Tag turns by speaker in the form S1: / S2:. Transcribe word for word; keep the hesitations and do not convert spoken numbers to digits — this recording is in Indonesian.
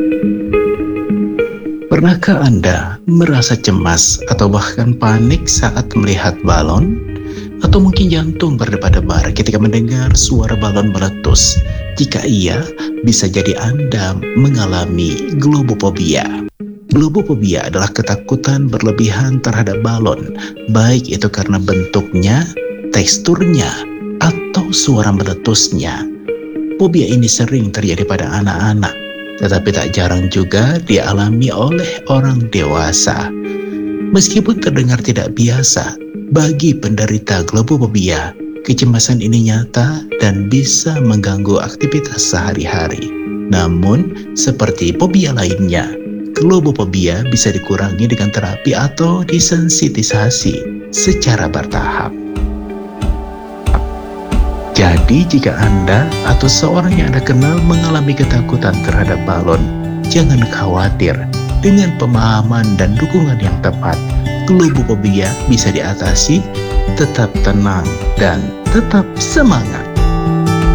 S1: Pernahkah Anda merasa cemas atau bahkan panik saat melihat balon? Atau mungkin jantung berdebar-debar ketika mendengar suara balon meletus? Jika iya, bisa jadi Anda mengalami globofobia. Globofobia adalah ketakutan berlebihan terhadap balon, baik itu karena bentuknya, teksturnya, atau suara meletusnya. Fobia ini sering terjadi pada anak-anak, tetapi tak jarang juga dialami oleh orang dewasa. Meskipun terdengar tidak biasa, bagi penderita globofobia, kecemasan ini nyata dan bisa mengganggu aktivitas sehari-hari. Namun, seperti fobia lainnya, globofobia bisa dikurangi dengan terapi atau desensitisasi secara bertahap. Jadi jika Anda atau seorang yang Anda kenal mengalami ketakutan terhadap balon, jangan khawatir. Dengan pemahaman dan dukungan yang tepat, globofobia bisa diatasi. Tetap tenang dan tetap semangat.